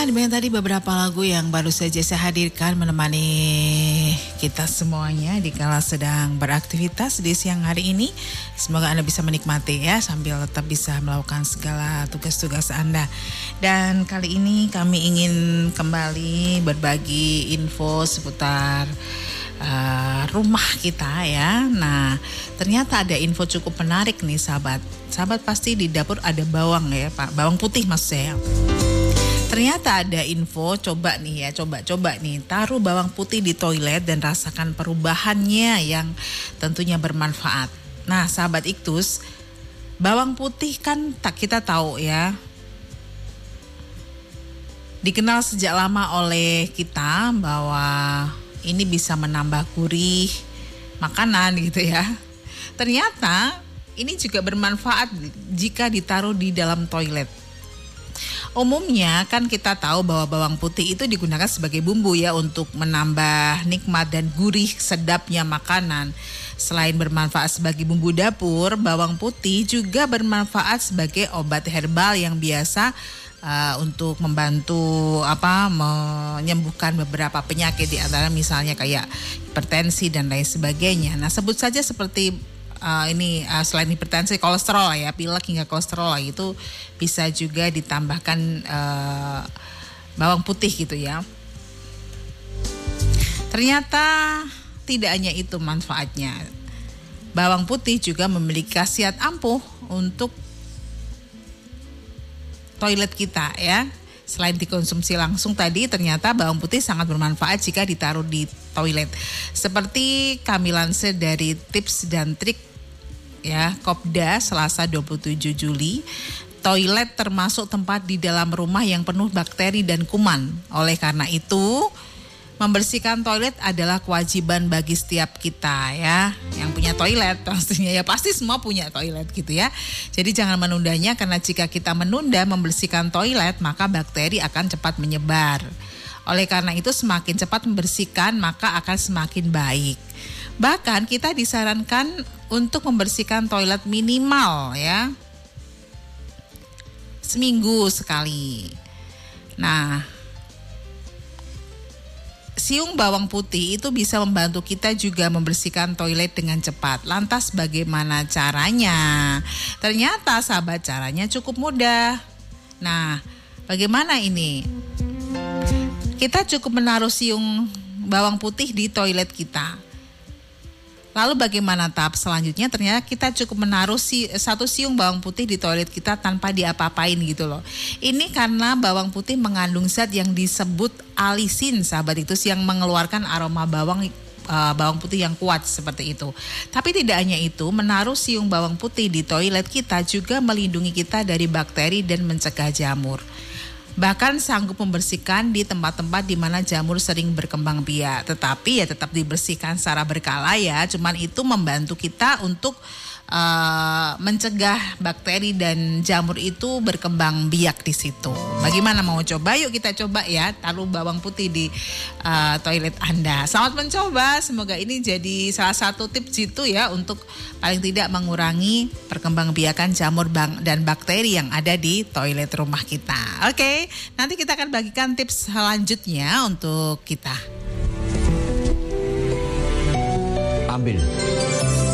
demikian tadi beberapa lagu yang baru saja saya hadirkan menemani kita semuanya di kala sedang beraktivitas di siang hari ini. Semoga Anda bisa menikmati ya sambil tetap bisa melakukan segala tugas-tugas Anda. Dan kali ini kami ingin kembali berbagi info seputar rumah kita ya. Nah, ternyata ada info cukup menarik nih sahabat. Sahabat pasti di dapur ada bawang ya Pak, bawang putih maksud saya. Ternyata ada info, coba nih, taruh bawang putih di toilet dan rasakan perubahannya yang tentunya bermanfaat. Nah, sahabat Iktus, bawang putih kan kita tahu ya, dikenal sejak lama oleh kita bahwa ini bisa menambah gurih makanan gitu ya. Ternyata ini juga bermanfaat jika ditaruh di dalam toilet. Umumnya kan kita tahu bahwa bawang putih itu digunakan sebagai bumbu ya untuk menambah nikmat dan gurih sedapnya makanan. Selain bermanfaat sebagai bumbu dapur, bawang putih juga bermanfaat sebagai obat herbal yang biasa untuk membantu menyembuhkan beberapa penyakit di antara misalnya kayak hipertensi dan lain sebagainya. Nah, sebut saja seperti selain hipertensi, kolesterol ya, pilek hingga kolesterol itu bisa juga ditambahkan bawang putih gitu ya. Ternyata tidak hanya itu manfaatnya. Bawang putih juga memiliki khasiat ampuh untuk toilet kita ya. Selain dikonsumsi langsung tadi, ternyata bawang putih sangat bermanfaat jika ditaruh di toilet. Seperti kami lansir dari tips dan trik ya Kopda Selasa 27 Juli, toilet termasuk tempat di dalam rumah yang penuh bakteri dan kuman. Oleh karena itu, membersihkan toilet adalah kewajiban bagi setiap kita ya, yang punya toilet pastinya ya, pasti semua punya toilet gitu ya. Jadi jangan menundanya, karena jika kita menunda membersihkan toilet maka bakteri akan cepat menyebar. Oleh karena itu semakin cepat membersihkan maka akan semakin baik. Bahkan kita disarankan untuk membersihkan toilet minimal ya seminggu sekali. Nah, siung bawang putih itu bisa membantu kita juga membersihkan toilet dengan cepat. Lantas bagaimana caranya? Ternyata sahabat, caranya cukup mudah. Nah, bagaimana ini? Kita cukup menaruh siung bawang putih di toilet kita. Lalu bagaimana tahap selanjutnya? Ternyata kita cukup menaruh satu siung bawang putih di toilet kita tanpa diapa-apain gitu loh. Ini karena bawang putih mengandung zat yang disebut alisin, sahabat itu, yang mengeluarkan aroma bawang putih yang kuat seperti itu. Tapi tidak hanya itu, menaruh siung bawang putih di toilet kita juga melindungi kita dari bakteri dan mencegah jamur. Bahkan sanggup membersihkan di tempat-tempat di mana jamur sering berkembang biak. Tetapi ya tetap dibersihkan secara berkala ya. Cuman itu membantu kita untuk mencegah bakteri dan jamur itu berkembang biak di situ. Bagaimana, mau coba? Yuk kita coba ya, taruh bawang putih di toilet Anda. Selamat mencoba. Semoga ini jadi salah satu tips itu ya untuk paling tidak mengurangi perkembangbiakan jamur dan bakteri yang ada di toilet rumah kita. Oke, nanti kita akan bagikan tips selanjutnya untuk kita. Ambil